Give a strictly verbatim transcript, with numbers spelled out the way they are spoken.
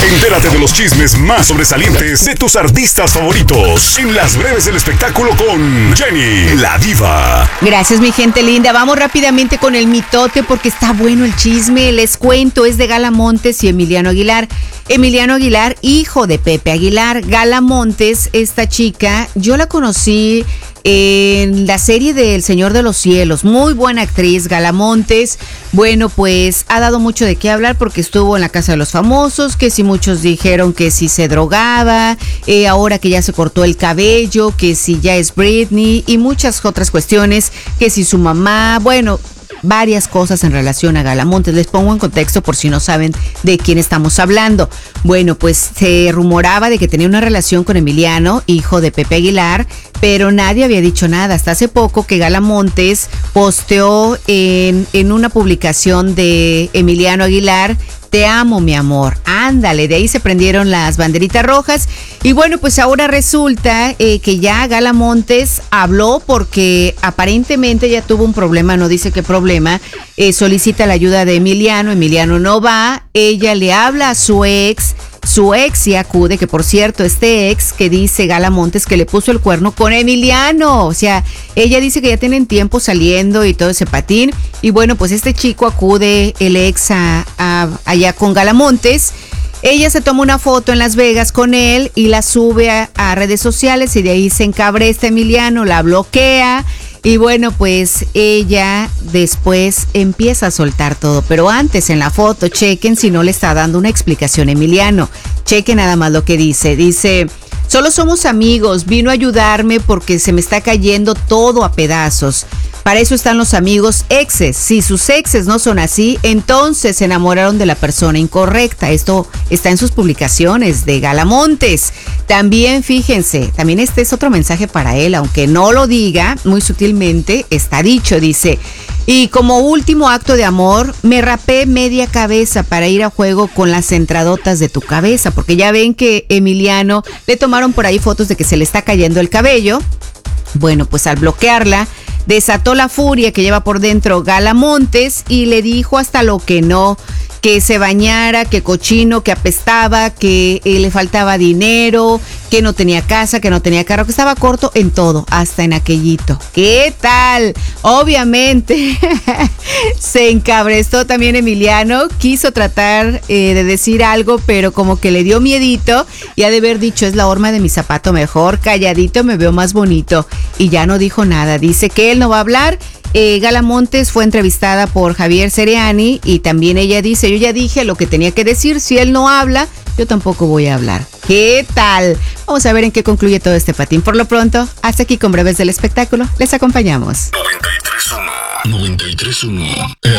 Entérate de los chismes más sobresalientes de tus artistas favoritos en Las Breves del Espectáculo con Jenny, la diva. Gracias, mi gente linda. Vamos rápidamente con el mitote porque está bueno el chisme. Les cuento, es de Gala Montes y Emiliano Aguilar. Emiliano Aguilar, hijo de Pepe Aguilar. Gala Montes, esta chica, yo la conocí en la serie de El Señor de los Cielos. Muy buena actriz, Gala Montes. Bueno, pues ha dado mucho de qué hablar porque estuvo en la Casa de los Famosos, que si muchos dijeron que si se drogaba, eh, ahora que ya se cortó el cabello, que si ya es Britney y muchas otras cuestiones, que si su mamá, bueno, varias cosas en relación a Gala Montes. Les pongo en contexto por si no saben de quién estamos hablando. Bueno, pues se rumoraba de que tenía una relación con Emiliano, hijo de Pepe Aguilar, pero nadie había dicho nada. Hasta hace poco que Gala Montes posteó en, en una publicación de Emiliano Aguilar: te amo, mi amor. Ándale, de ahí se prendieron las banderitas rojas. Y bueno, pues ahora resulta eh, que ya Gala Montes habló porque aparentemente ya tuvo un problema, no dice qué problema. Eh, solicita la ayuda de Emiliano, Emiliano no va. Ella le habla a su ex, su ex sí acude, que por cierto, este ex que dice Gala Montes que le puso el cuerno con Emiliano. O sea, ella dice que ya tienen tiempo saliendo y todo ese patín. Y bueno, pues este chico acude, el ex, a, a, allá con Gala Montes. Ella se toma una foto en Las Vegas con él y la sube a, a redes sociales y de ahí se encabresta Emiliano, la bloquea. Y bueno, pues ella después empieza a soltar todo. Pero antes en la foto, chequen si no le está dando una explicación Emiliano. Chequen nada más lo que dice. Dice: solo somos amigos, vino a ayudarme porque se me está cayendo todo a pedazos. Para eso están los amigos exes. Si sus exes no son así, entonces se enamoraron de la persona incorrecta. Esto está en sus publicaciones de Gala Montes. También fíjense, también este es otro mensaje para él, aunque no lo diga, muy sutilmente está dicho. Dice: y como último acto de amor, me rapé media cabeza para ir a juego con las entradotas de tu cabeza, porque ya ven que Emiliano le tomaron por ahí fotos de que se le está cayendo el cabello. Bueno, pues al bloquearla, desató la furia que lleva por dentro Gala Montes y le dijo hasta lo que no, que se bañara, que cochino, que apestaba, que eh, le faltaba dinero, que no tenía casa, que no tenía carro, que estaba corto en todo, hasta en aquellito. ¿Qué tal? Obviamente se encabrestó también Emiliano, quiso tratar eh, de decir algo, pero como que le dio miedito y ha de haber dicho: es la horma de mi zapato, mejor calladito me veo más bonito. Y ya no dijo nada, dice que él no va a hablar. Eh, Gala Montes fue entrevistada por Javier Seriani y también ella dice: yo ya dije lo que tenía que decir, si él no habla, yo tampoco voy a hablar. ¿Qué tal? Vamos a ver en qué concluye todo este patín. Por lo pronto, hasta aquí con Breves del Espectáculo, les acompañamos. noventa y tres punto uno noventa y tres punto uno